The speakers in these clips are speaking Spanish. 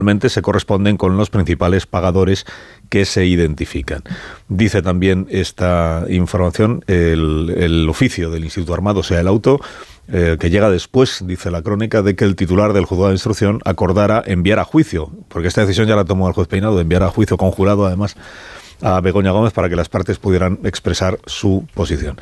se corresponden con los principales pagadores que se identifican. Dice también esta información el oficio del Instituto Armado, o sea, el auto, que llega después, dice la crónica, de que el titular del juzgado de instrucción acordara enviar a juicio, porque esta decisión ya la tomó el juez Peinado, de enviar a juicio con jurado, además, a Begoña Gómez para que las partes pudieran expresar su posición.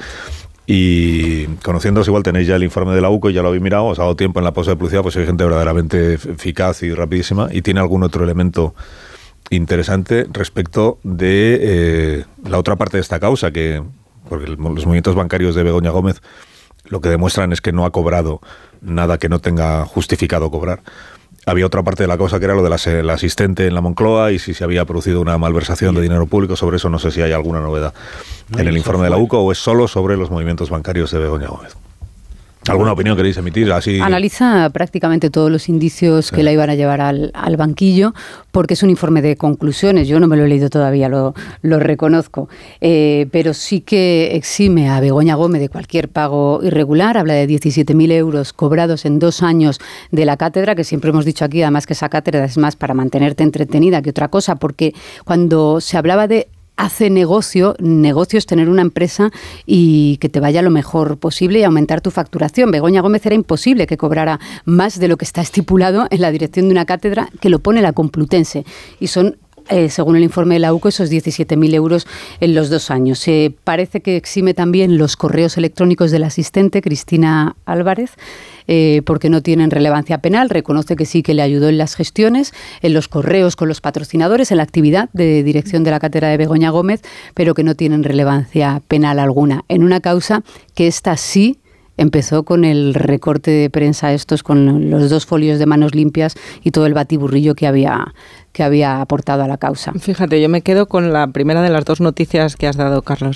Y conociéndoos, igual tenéis ya el informe de la UCO, ya lo habéis mirado, os ha dado tiempo en la pausa de publicidad, pues hay gente verdaderamente eficaz y rapidísima, y tiene algún otro elemento interesante respecto de la otra parte de esta causa, porque los movimientos bancarios de Begoña Gómez lo que demuestran es que no ha cobrado nada que no tenga justificado cobrar. Había otra parte de la causa que era lo de la asistente en la Moncloa y si se había producido una malversación de dinero público. Sobre eso no sé si hay alguna novedad en el informe de la UCO o es solo sobre los movimientos bancarios de Begoña Gómez. ¿Alguna opinión queréis emitir? Así... Analiza prácticamente todos los indicios que la iban a llevar al banquillo, porque es un informe de conclusiones. Yo no me lo he leído todavía, lo reconozco. Pero sí que exime a Begoña Gómez de cualquier pago irregular. Habla de 17.000 euros cobrados en 2 años de la cátedra, que siempre hemos dicho aquí, además que esa cátedra es más para mantenerte entretenida que otra cosa, porque cuando se hablaba de hace negocio es tener una empresa y que te vaya lo mejor posible y aumentar tu facturación. Begoña Gómez era imposible que cobrara más de lo que está estipulado en la dirección de una cátedra que lo pone la Complutense. Y son, según el informe de la UCO, esos 17.000 euros en los 2 años. Parece que exime también los correos electrónicos de la asistente, Cristina Álvarez, porque no tienen relevancia penal. Reconoce que sí, que le ayudó en las gestiones, en los correos con los patrocinadores, en la actividad de dirección de la cátedra de Begoña Gómez, pero que no tienen relevancia penal alguna. En una causa que esta sí empezó con el recorte de prensa con los 2 folios de Manos Limpias y todo el batiburrillo que había aportado a la causa. Fíjate, yo me quedo con la primera de las 2 noticias que has dado, Carlos,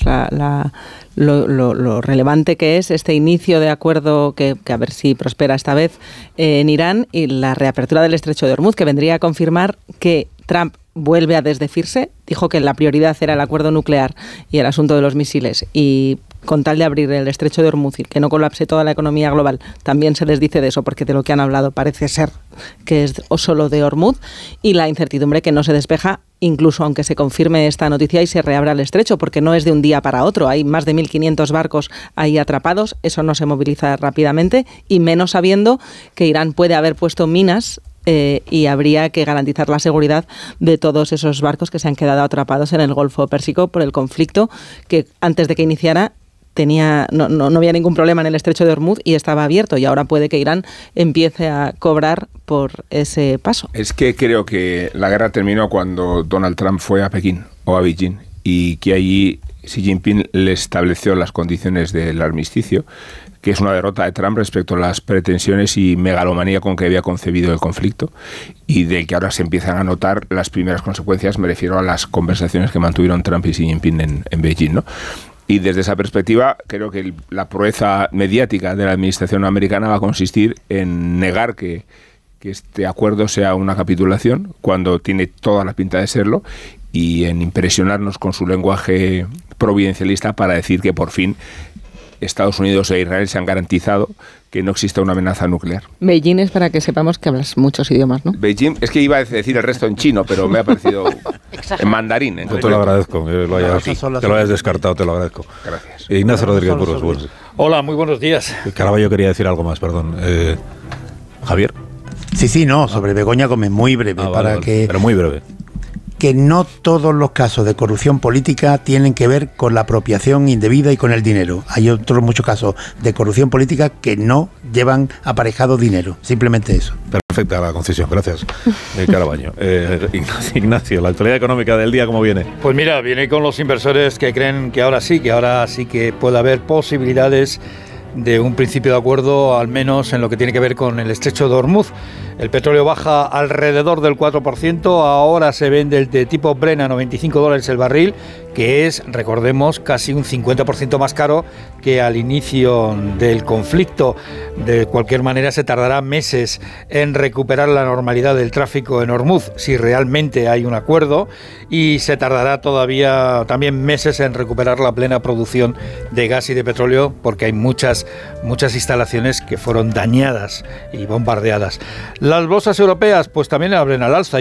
lo relevante que es este inicio de acuerdo que a ver si prospera esta vez en Irán y la reapertura del estrecho de Hormuz, que vendría a confirmar que Trump vuelve a desdecirse. Dijo que la prioridad era el acuerdo nuclear y el asunto de los misiles, y con tal de abrir el estrecho de Hormuz y que no colapse toda la economía global, también se desdice de eso, porque de lo que han hablado parece ser que es solo de Hormuz, y la incertidumbre que no se despeja, incluso aunque se confirme esta noticia y se reabra el estrecho, porque no es de un día para otro. Hay más de 1.500 barcos ahí atrapados, eso no se moviliza rápidamente, y menos sabiendo que Irán puede haber puesto minas y habría que garantizar la seguridad de todos esos barcos que se han quedado atrapados en el Golfo Pérsico por el conflicto que antes de que iniciara no había ningún problema en el estrecho de Hormuz y estaba abierto, y ahora puede que Irán empiece a cobrar por ese paso. Es que creo que la guerra terminó cuando Donald Trump fue a Pekín o a Beijing, y que allí Xi Jinping le estableció las condiciones del armisticio, que es una derrota de Trump respecto a las pretensiones y megalomanía con que había concebido el conflicto, y del que ahora se empiezan a notar las primeras consecuencias. Me refiero a las conversaciones que mantuvieron Trump y Xi Jinping en Beijing, ¿no? Y desde esa perspectiva, creo que la proeza mediática de la administración americana va a consistir en negar que este acuerdo sea una capitulación, cuando tiene toda la pinta de serlo, y en impresionarnos con su lenguaje providencialista para decir que por fin Estados Unidos e Israel se han garantizado que no exista una amenaza nuclear. Beijing es para que sepamos que hablas muchos idiomas, ¿no? Beijing, es que iba a decir el resto en chino, pero me ha parecido en mandarín. Yo te lo agradezco, que lo hayas descartado, te lo agradezco. Gracias. Ignacio Rodríguez Burgos. Hola, muy buenos días. Caraballo quería decir algo más, perdón. Javier. Sí, sobre Begoña Gómez, muy breve. Pero muy breve. Que no todos los casos de corrupción política tienen que ver con la apropiación indebida y con el dinero. Hay otros muchos casos de corrupción política que no llevan aparejado dinero. Simplemente eso. Perfecta la concisión, gracias, Caraballo. Ignacio, la actualidad económica del día, ¿cómo viene? Pues mira, viene con los inversores que creen que ahora sí que puede haber posibilidades de un principio de acuerdo, al menos en lo que tiene que ver con el estrecho de Hormuz. El petróleo baja alrededor del 4%, ahora se vende de tipo Brent a $95 el barril, que es, recordemos, casi un 50% más caro que al inicio del conflicto. De cualquier manera, se tardará meses en recuperar la normalidad del tráfico en Hormuz, si realmente hay un acuerdo, y se tardará todavía también meses en recuperar la plena producción de gas y de petróleo, porque hay muchas instalaciones que fueron dañadas y bombardeadas. Las bolsas europeas pues también abren al alza.